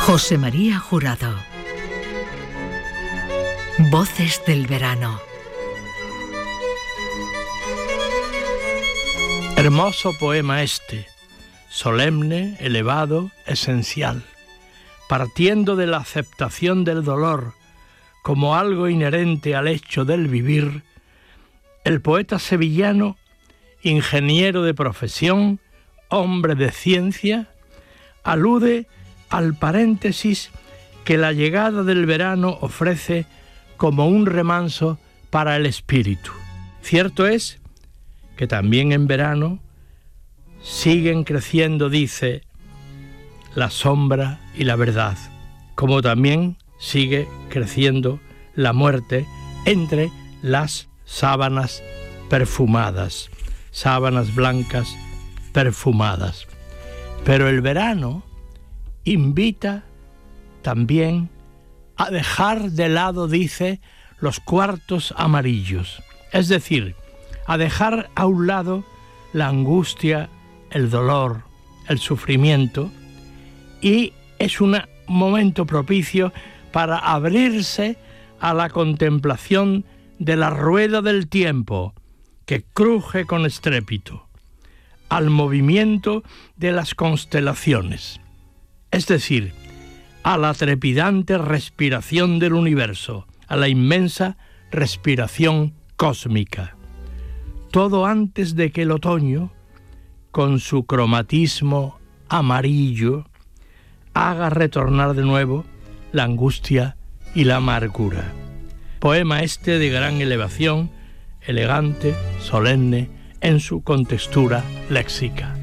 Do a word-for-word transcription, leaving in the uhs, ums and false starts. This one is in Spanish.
José María Jurado. Voces del verano. Hermoso poema este, solemne, elevado, esencial, partiendo de la aceptación del dolor como algo inherente al hecho del vivir. El poeta sevillano, ingeniero de profesión, hombre de ciencia, alude al paréntesis que la llegada del verano ofrece como un remanso para el espíritu. Cierto es que también en verano siguen creciendo, dice, la sombra y la verdad, como también sigue creciendo la muerte entre las sábanas perfumadas, sábanas blancas perfumadas. Pero el verano invita también a dejar de lado, dice, los cuartos amarillos, es decir, a dejar a un lado la angustia, el dolor, el sufrimiento, y es un momento propicio para abrirse a la contemplación de la rueda del tiempo que cruje con estrépito, al movimiento de las constelaciones, es decir, a la trepidante respiración del universo, a la inmensa respiración cósmica. Todo antes de que el otoño, con su cromatismo amarillo, haga retornar de nuevo la angustia y la amargura. Poema este de gran elevación, elegante, solemne en su contextura léxica.